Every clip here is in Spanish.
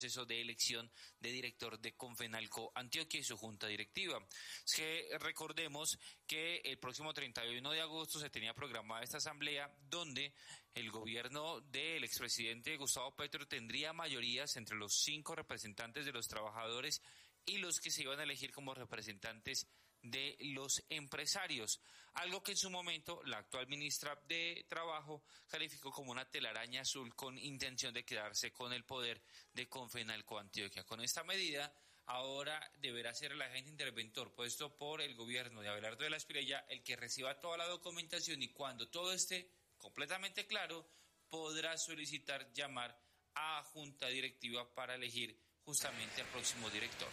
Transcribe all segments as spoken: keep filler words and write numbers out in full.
proceso de elección de director de Confenalco Antioquia y su junta directiva. Es que recordemos que el próximo treinta y uno de agosto se tenía programada esta asamblea donde el gobierno del expresidente Gustavo Petro tendría mayorías entre los cinco representantes de los trabajadores y los que se iban a elegir como representantes de los empresarios, algo que en su momento la actual ministra de Trabajo calificó como una telaraña azul con intención de quedarse con el poder de Confenalco Antioquia. Con esta medida, ahora deberá ser el agente interventor puesto por el gobierno de Abelardo de la Espriella el que reciba toda la documentación y cuando todo esté completamente claro, podrá solicitar llamar a junta directiva para elegir justamente al próximo director.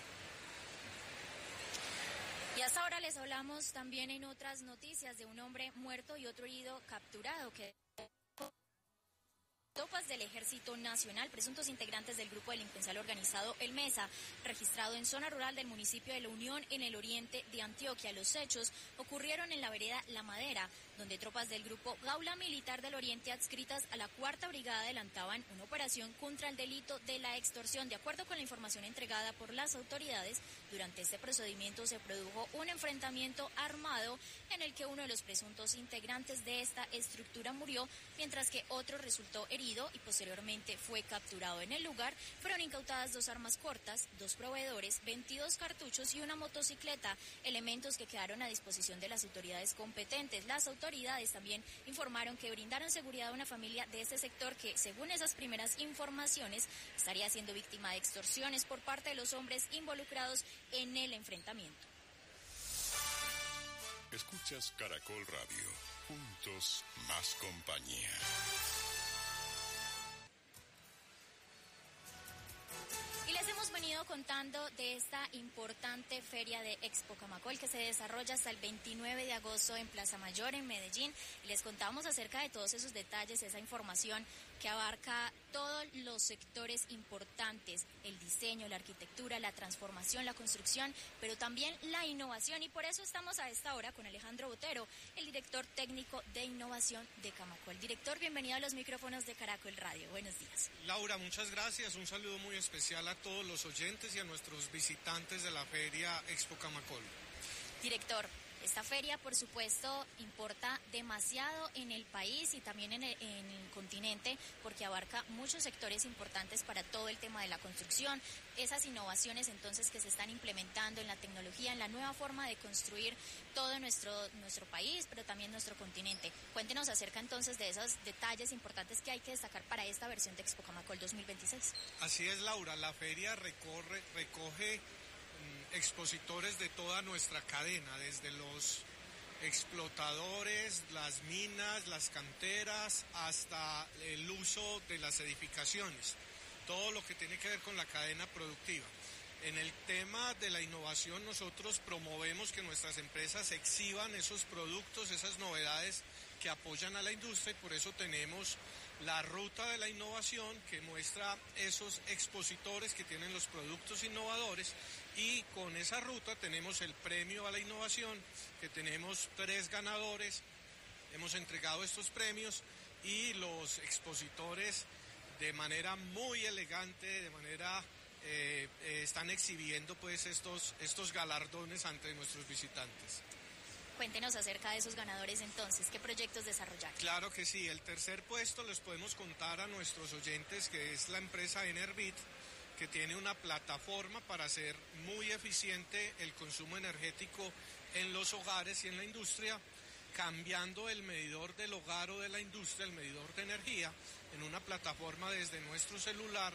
Y hasta ahora les hablamos también en otras noticias de un hombre muerto y otro herido capturado que tropas del Ejército Nacional, presuntos integrantes del grupo delincuencial organizado El Mesa, registrado en zona rural del municipio de La Unión, en el oriente de Antioquia. Los hechos ocurrieron en la vereda La Madera, donde tropas del grupo Gaula Militar del Oriente, adscritas a la Cuarta Brigada, adelantaban una operación contra el delito de la extorsión. De acuerdo con la información entregada por las autoridades, durante este procedimiento se produjo un enfrentamiento armado en el que uno de los presuntos integrantes de esta estructura murió, mientras que otro resultó herido y posteriormente fue capturado. En el lugar fueron incautadas dos armas cortas, dos proveedores, veintidós cartuchos y una motocicleta, elementos que quedaron a disposición de las autoridades competentes. Las autoridades también informaron que brindaron seguridad a una familia de este sector que, según esas primeras informaciones, estaría siendo víctima de extorsiones por parte de los hombres involucrados en el enfrentamiento. Escuchas Caracol Radio, juntos más compañía. Y les hemos venido contando de esta importante feria de Expo Camacol que se desarrolla hasta el veintinueve de agosto en Plaza Mayor, en Medellín. Y les contamos acerca de todos esos detalles, esa información que abarca todos los sectores importantes, el diseño, la arquitectura, la transformación, la construcción, pero también la innovación. Y por eso estamos a esta hora con Alejandro Botero, el director técnico de innovación de Camacol. Director, bienvenido a los micrófonos de Caracol Radio. Buenos días. Laura, muchas gracias. Un saludo muy especial a todos los oyentes y a nuestros visitantes de la Feria Expo Camacol. Director, esta feria, por supuesto, importa demasiado en el país y también en el, en el continente, porque abarca muchos sectores importantes para todo el tema de la construcción. Esas innovaciones, entonces, que se están implementando en la tecnología, en la nueva forma de construir todo nuestro, nuestro país, pero también nuestro continente. Cuéntenos acerca, entonces, de esos detalles importantes que hay que destacar para esta versión de Expo Camacol dos mil veintiséis. Así es, Laura. La feria recorre, recoge expositores de toda nuestra cadena, desde los explotadores, las minas, las canteras, hasta el uso de las edificaciones, todo lo que tiene que ver con la cadena productiva. En el tema de la innovación, nosotros promovemos que nuestras empresas exhiban esos productos, esas novedades que apoyan a la industria, y por eso tenemos la ruta de la innovación que muestra esos expositores que tienen los productos innovadores, y con esa ruta tenemos el premio a la innovación, que tenemos tres ganadores, hemos entregado estos premios y los expositores de manera muy elegante, de manera eh, eh, están exhibiendo pues estos, estos galardones ante nuestros visitantes. Cuéntenos acerca de esos ganadores entonces, ¿qué proyectos desarrollaron? Claro que sí, el tercer puesto les podemos contar a nuestros oyentes que es la empresa Enerbit, que tiene una plataforma para hacer muy eficiente el consumo energético en los hogares y en la industria, cambiando el medidor del hogar o de la industria, el medidor de energía, en una plataforma desde nuestro celular.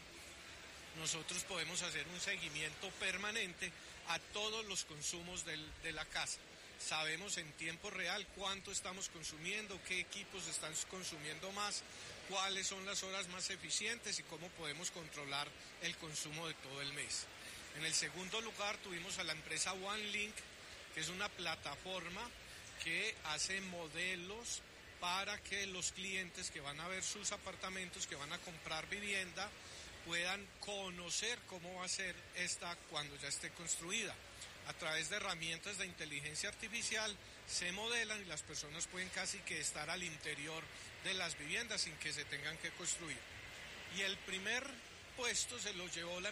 Nosotros podemos hacer un seguimiento permanente a todos los consumos del, de la casa. Sabemos en tiempo real cuánto estamos consumiendo, qué equipos están consumiendo más, cuáles son las horas más eficientes y cómo podemos controlar el consumo de todo el mes. En el segundo lugar tuvimos a la empresa OneLink, que es una plataforma que hace modelos para que los clientes que van a ver sus apartamentos, que van a comprar vivienda, puedan conocer cómo va a ser esta cuando ya esté construida. A través de herramientas de inteligencia artificial se modelan y las personas pueden casi que estar al interior de las viviendas sin que se tengan que construir. Y el primer puesto se lo llevó la